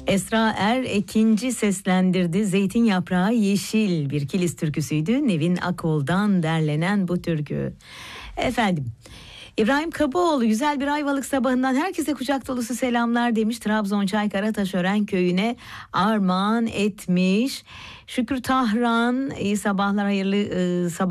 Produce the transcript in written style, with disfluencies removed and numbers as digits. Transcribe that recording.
Esra Er Ekinci seslendirdi. Zeytin Yaprağı Yeşil bir Kilis türküsüydü. Nevin Akol'dan derlenen bu türkü. Efendim, İbrahim Kaboğlu güzel bir Ayvalık sabahından herkese kucak dolusu selamlar demiş. Trabzon Çaykara Taşören köyüne armağan etmiş. Şükrü Tahran iyi sabahlar, hayırlı sabah.